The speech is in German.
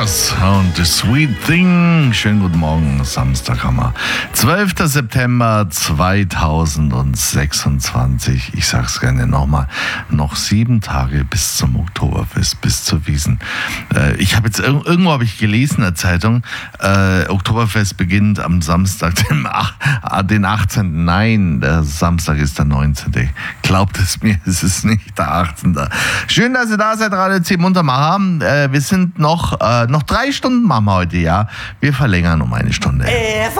Stars und The Sweet Thing. Schönen guten Morgen, Samstag haben wir. 12. September 2026. Ich sag's gerne nochmal. Noch 7 Tage bis zum Oktoberfest, bis zur Wiesn. Ich habe jetzt irgendwo habe ich gelesen in der Zeitung, Oktoberfest beginnt am Samstag, den 18. Nein, der Samstag ist der 19. Glaubt es mir, es ist nicht der 18. Schön, dass ihr da seid, Radio C Muntermacher. Wir sind noch 3 Stunden machen wir heute, ja. Wir verlängern um 1 Stunde.